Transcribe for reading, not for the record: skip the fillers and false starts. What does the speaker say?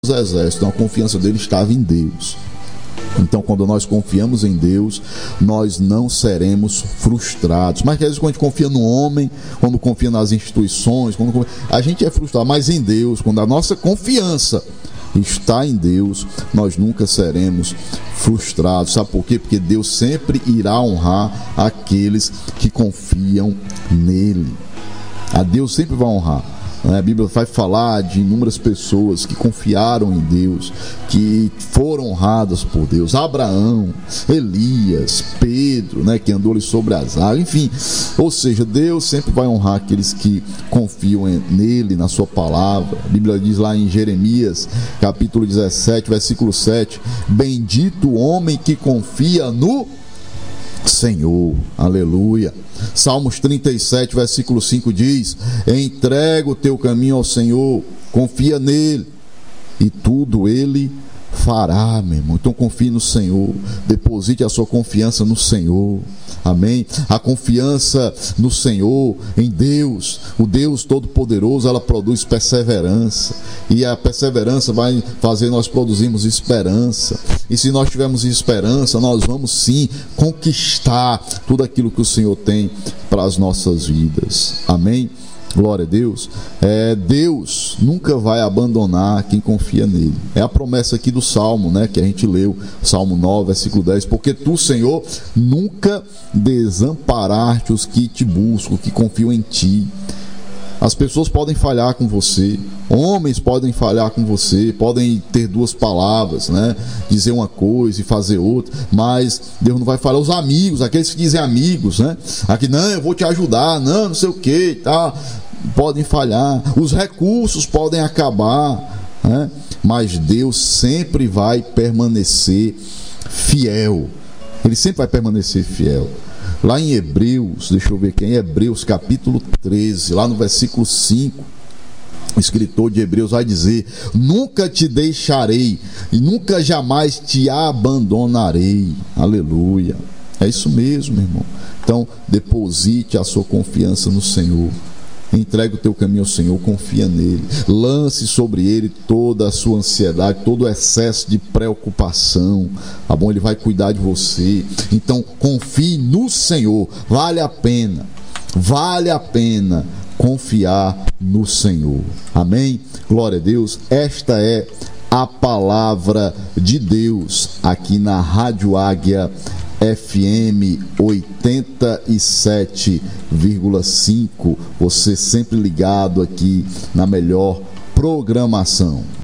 exércitos. Então a confiança dele estava em Deus. Então, quando nós confiamos em Deus, nós não seremos frustrados. Mas às vezes, quando a gente confia no homem, quando confia nas instituições, a gente é frustrado. Mas em Deus, quando a nossa confiança está em Deus, nós nunca seremos frustrados. Sabe por quê? Porque Deus sempre irá honrar aqueles que confiam nele. A Deus sempre vai honrar. A Bíblia vai falar de inúmeras pessoas que confiaram em Deus, que foram honradas por Deus. Abraão, Elias, Pedro, que andou ali sobre as águas, enfim. Ou seja, Deus sempre vai honrar aqueles que confiam nele, na sua palavra. A Bíblia diz lá em Jeremias, capítulo 17, versículo 7: bendito o homem que confia no Senhor. Aleluia. Salmos 37, versículo 5 diz: entrega o teu caminho ao Senhor, confia nele e tudo ele fará, meu irmão. Então confie no Senhor, deposite a sua confiança no Senhor. Amém? A confiança no Senhor, em Deus, o Deus Todo-Poderoso, ela produz perseverança, e a perseverança vai fazer nós produzirmos esperança, e se nós tivermos esperança, nós vamos sim conquistar tudo aquilo que o Senhor tem para as nossas vidas. Amém? Glória a Deus. Deus nunca vai abandonar quem confia nele. É a promessa aqui do Salmo, que a gente leu, Salmo 9, versículo 10: porque tu, Senhor, nunca desamparaste os que te buscam, que confiam em ti. As pessoas podem falhar com você, homens podem falhar com você, podem ter duas palavras, dizer uma coisa e fazer outra, mas Deus não vai falhar. Os amigos, aqueles que dizem amigos, aqui, não, eu vou te ajudar, não sei o que, tá, podem falhar. Os recursos podem acabar, mas Deus sempre vai permanecer fiel. Ele sempre vai permanecer fiel. Lá em Hebreus, deixa eu ver aqui, em Hebreus capítulo 13, lá no versículo 5, o escritor de Hebreus vai dizer: nunca te deixarei e nunca jamais te abandonarei. Aleluia. É isso mesmo, meu irmão. Então, deposite a sua confiança no Senhor. Entregue o teu caminho ao Senhor, confia nele, lance sobre ele toda a sua ansiedade, todo o excesso de preocupação, tá bom? Ele vai cuidar de você. Então confie no Senhor. Vale a pena confiar no Senhor. Amém? Glória a Deus. Esta é a palavra de Deus aqui na Rádio Águia FM 87,5. Você sempre ligado aqui na melhor programação.